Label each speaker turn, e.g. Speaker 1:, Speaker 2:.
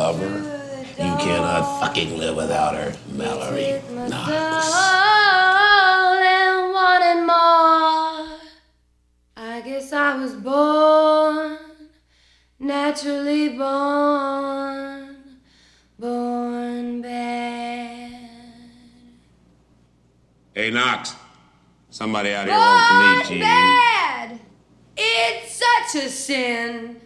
Speaker 1: love her. You cannot fucking live without her, Mallory Knox.
Speaker 2: And wanted more. I guess I was born, naturally born bad.
Speaker 1: Hey, Knox. Somebody out here wants to meet you.
Speaker 2: Born bad! It's such a sin.